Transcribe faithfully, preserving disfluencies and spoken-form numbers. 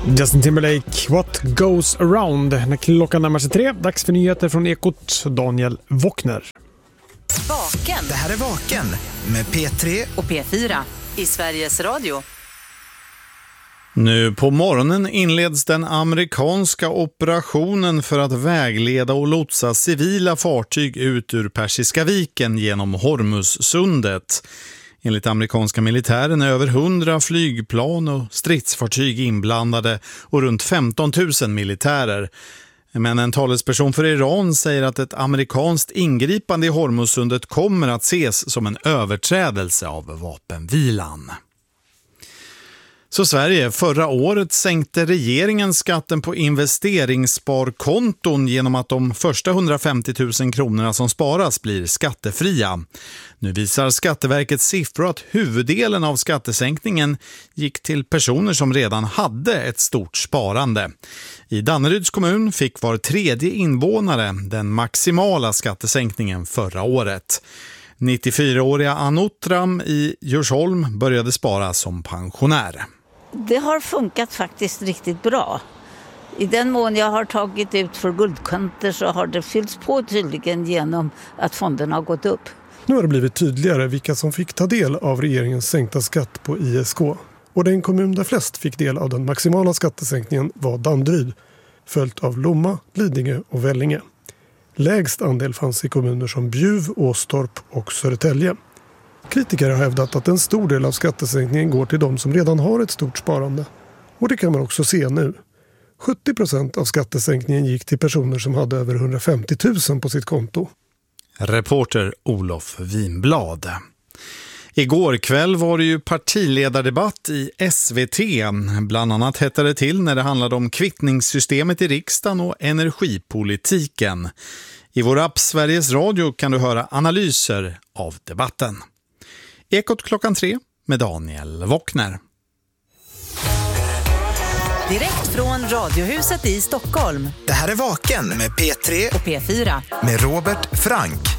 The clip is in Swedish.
Justin Timberlake, What Goes Around. När klockan närmar sig tre, dags för nyheter från Ekot. Daniel Wockner. Vaken. Det här är Vaken med P tre och P fyra i Sveriges Radio. Nu på morgonen inleds den amerikanska operationen för att vägleda och lotsa civila fartyg ut ur Persiska viken genom Hormuzsundet. Enligt amerikanska militären är över hundra flygplan och stridsfartyg inblandade och runt femton tusen militärer. Men en talesperson för Iran säger att ett amerikanskt ingripande i Hormuzsundet kommer att ses som en överträdelse av vapenvilan. Så Sverige, förra året sänkte regeringen skatten på investeringssparkonton genom att de första hundrafemtio tusen kronorna som sparas blir skattefria. Nu visar Skatteverkets siffror att huvuddelen av skattesänkningen gick till personer som redan hade ett stort sparande. I Danneryds kommun fick var tredje invånare den maximala skattesänkningen förra året. nittiofyraåriga Anotram i Djursholm började spara som pensionär. Det har funkat faktiskt riktigt bra. I den mån jag har tagit ut för guldkanter så har det fyllts på tydligen genom att fonderna har gått upp. Nu har det blivit tydligare vilka som fick ta del av regeringens sänkta skatt på I S K. Och den kommun där flest fick del av den maximala skattesänkningen var Danderyd, följt av Lomma, Lidingö och Vellinge. Lägst andel fanns i kommuner som Bjuv, Åstorp och Södertälje. Kritiker har hävdat att en stor del av skattesänkningen går till de som redan har ett stort sparande. Och det kan man också se nu. sjuttio procent av skattesänkningen gick till personer som hade över hundrafemtio tusen på sitt konto. Reporter Olof Winblad. Igår kväll var det ju partiledardebatt i S V T. Bland annat hette det till när det handlade om kvittningssystemet i riksdagen och energipolitiken. I vår app Sveriges Radio kan du höra analyser av debatten. Ekot klockan tre med Daniel Wockner. Direkt från Radiohuset i Stockholm. Det här är Vaken med P tre och P fyra med Robert Frank.